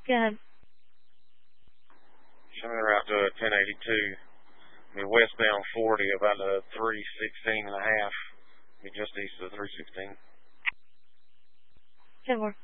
Go ahead. Show me the route to 1082. Be westbound 40, about a 316 and a half. Be just east of 316. 10-4.